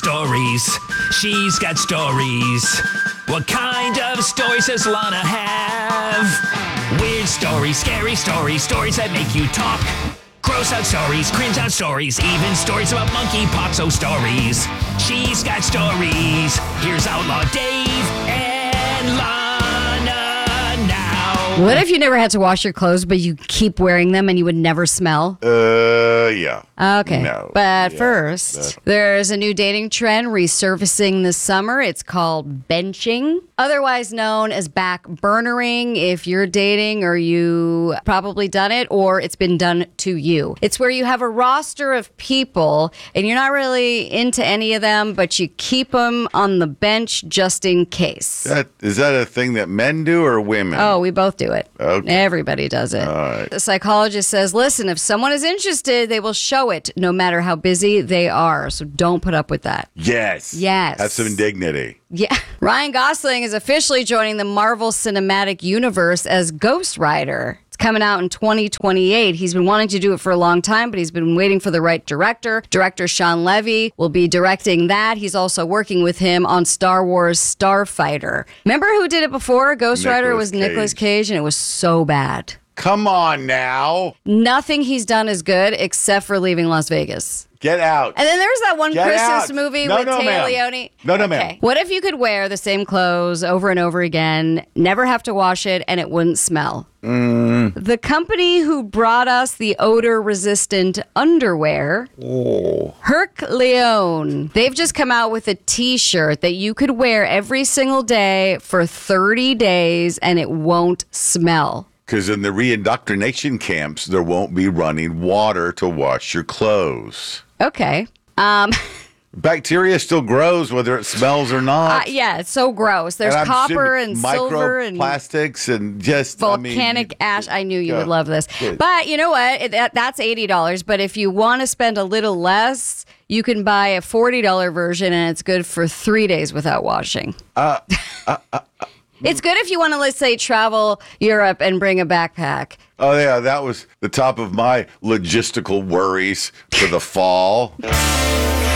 stories. She's got stories. What kind of stories does Lana have? Weird stories, scary stories, stories that make you talk. Gross out stories, cringe out stories, even stories about monkeypox. Oh, stories. She's got stories. Here's Outlaw Dave and Lana now. What if you never had to wash your clothes, but you keep wearing them and you would never smell? Yeah. Okay. No. But Yeah. first, there's a new dating trend resurfacing this summer. It's called benching, otherwise known as back burnering. If you're dating or you probably done it or it's been done to you. It's where you have a roster of people and you're not really into any of them, but you keep them on the bench just in case. Is that a thing that men do or women? Oh, we both do it. Okay. Everybody does it. All right. The psychologist says, listen, if someone is interested, they will show it no matter how busy they are. So don't put up with that. Yes. Yes. Have some dignity. Yeah. Ryan Gosling is officially joining the Marvel Cinematic Universe as Ghost Rider. It's coming out in 2028. He's been wanting to do it for a long time, but he's been waiting for the right director. Director Sean Levy will be directing that. He's also working with him on Star Wars Starfighter. Remember who did it before? Ghost Rider was Nicolas Cage, and it was so bad. Come on now. Nothing he's done is good except for leaving Las Vegas. Get out. And then there's that one Get Christmas out. movie No, with no, Taylor ma'am. Leone. No, ma'am. What if you could wear the same clothes over and over again, never have to wash it, and it wouldn't smell? The company who brought us the odor-resistant underwear, Herc Leone, they've just come out with a T-shirt that you could wear every single day for 30 days, and it won't smell. Because in the reindoctrination camps, there won't be running water to wash your clothes. Okay. Bacteria still grows whether it smells or not. Yeah, it's so gross. There's I'm copper assuming and silver and microplastics and just volcanic ash. I knew you yeah. would love this. Good. But you know what? That's $80. But if you want to spend a little less, you can buy a $40 version, and it's good for 3 days without washing. It's good if you want to, let's say, travel Europe and bring a backpack. Oh, yeah, that was the top of my logistical worries for the fall.